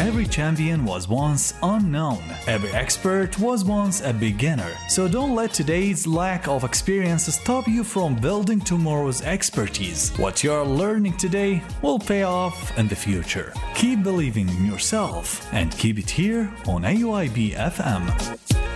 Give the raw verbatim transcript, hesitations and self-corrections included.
Every champion was once unknown. Every expert was once a beginner. So don't let today's lack of experience stop you from building tomorrow's expertise. What you're learning today will pay off in the future. Keep believing in yourself and keep it here on A U I B F M.